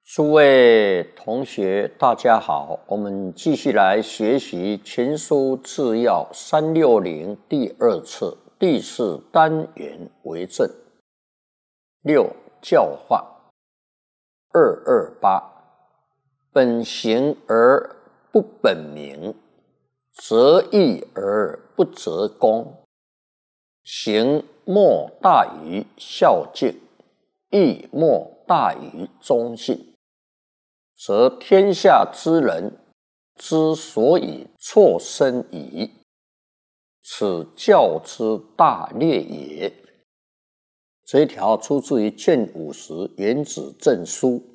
诸位同学，大家好，我们继续来学习《群书治要360》第2册第4单元为正。6. 教化。228。本行而不本名，择义而不择功。行莫大于孝敬，义莫大于忠信。则天下之人之所以错身矣，此教之大略也。这一条出自于卷50原子证书。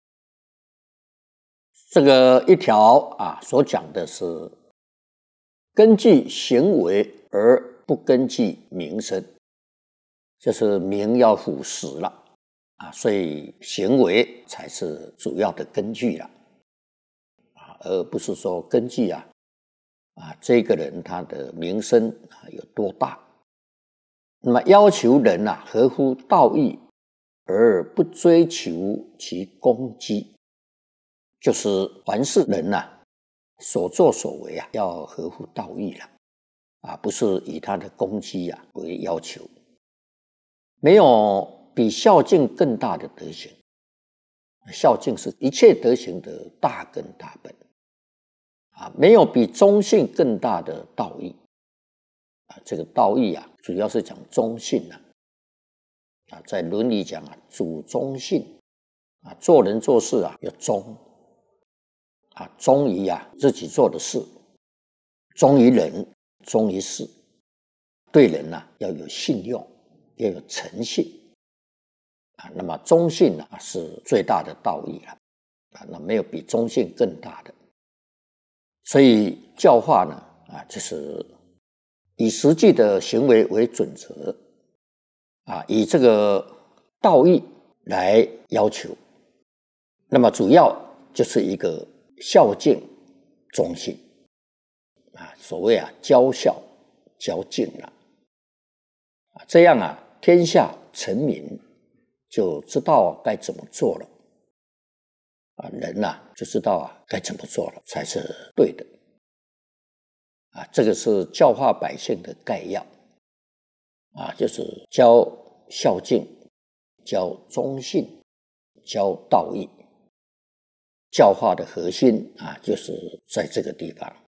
这个一条所讲的是根据行为而不根据名声，就是名要副实了。所以行为才是主要的根据了，而不是说根据这个人他的名声有多大。那么要求人合乎道义而不追求其功绩，就是凡是人所作所为要合乎道义了，不是以他的功绩为要求。没有比孝敬更大的德行，孝敬是一切德行的大根大本，没有比忠信更大的道义，这个道义主要是讲忠信在伦理讲主忠信，做人做事要忠，忠于自己做的事，忠于人，忠于事，对人要有信用，要有诚信。那么忠信是最大的道义了，那没有比忠信更大的。所以教化就是以实际的行为为准则，以这个道义来要求。那么主要就是一个孝敬忠信，所谓教孝教敬了，这样天下臣民就知道该怎么做了，人就知道该怎么做了才是对的，这个是教化百姓的概要，就是教孝敬，教忠信，教道义。教化的核心就是在这个地方。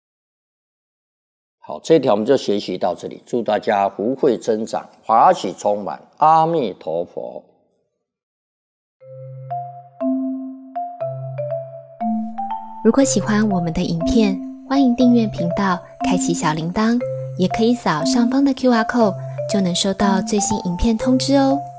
好，这一条我们就学习到这里，祝大家福慧增长，法喜充满，阿弥陀佛。 如果喜欢我们的影片，欢迎订阅频道，开启小铃铛，也可以扫上方的 QR code， 就能收到最新影片通知哦。